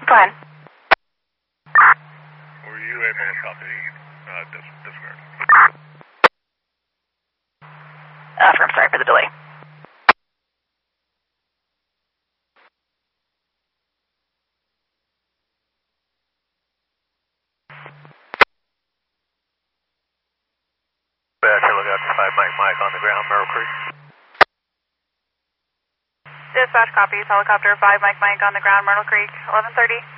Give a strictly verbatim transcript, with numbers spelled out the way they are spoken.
Go ahead. Were you able to copy uh, dis discard? Uh, firm, sorry for the delay. Dispatcher, look out for five Mike Mike on the ground, Myrtle Creek. Dispatch copies, helicopter five Mike Mike on the ground, Myrtle Creek, eleven thirty.